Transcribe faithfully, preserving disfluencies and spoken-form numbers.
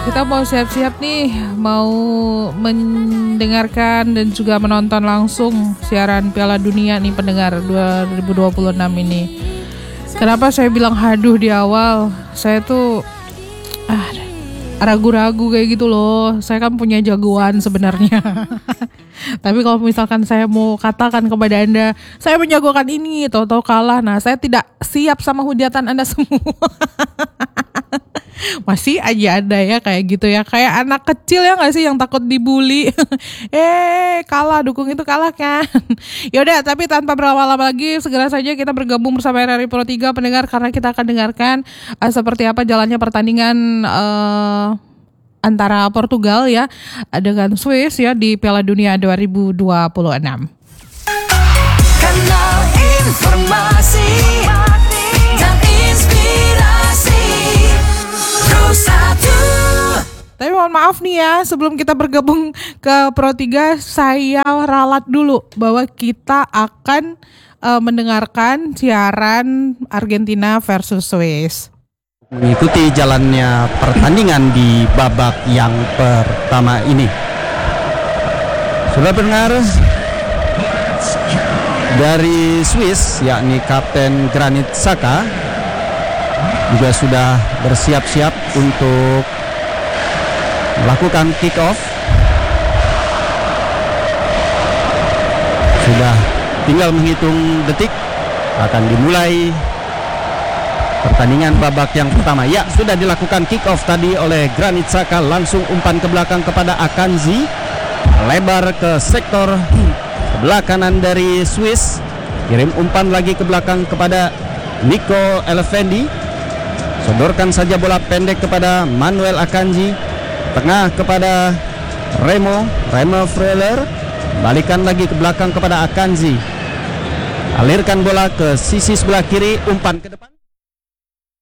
kita mau siap-siap nih, mau mendengarkan dan juga menonton langsung siaran Piala Dunia nih pendengar dua ribu dua puluh enam ini. Kenapa saya bilang haduh di awal? Saya tuh ah, ragu-ragu kayak gitu loh. Saya kan punya jagoan sebenarnya. Tapi kalau misalkan saya mau katakan kepada Anda, saya menjagokan ini, tahu-tahu kalah. Nah, saya tidak siap sama hujatan Anda semua. Masih aja ada ya kayak gitu ya. Kayak anak kecil ya gak sih yang takut dibully. Eh kalah, dukung itu kalah kan. Yaudah, tapi tanpa berlama-lama lagi, segera saja kita bergabung bersama R R I Pro tiga pendengar. Karena kita akan dengarkan uh, seperti apa jalannya pertandingan uh, antara Portugal ya dengan Swiss ya di Piala Dunia dua ribu dua puluh enam. Kanal informasi dan inspirasi satu. Tapi mohon maaf nih ya, sebelum kita bergabung ke Pro tiga, saya ralat dulu bahwa kita akan uh, mendengarkan siaran Argentina versus Swiss. Mengikuti jalannya pertandingan di babak yang pertama ini. Sudah pendengar, dari Swiss yakni Kapten Granit Xhaka juga sudah bersiap-siap untuk melakukan kick off. Sudah tinggal menghitung detik akan dimulai pertandingan babak yang pertama. Ya, sudah dilakukan kick off tadi oleh Granit Xhaka, langsung umpan ke belakang kepada Akanji, lebar ke sektor sebelah kanan dari Swiss, kirim umpan lagi ke belakang kepada Nico Elefendi, sodorkan saja bola pendek kepada Manuel Akanji, tengah kepada Remo Remo Freuler, balikan lagi ke belakang kepada Akanji, alirkan bola ke sisi sebelah kiri, umpan ke depan.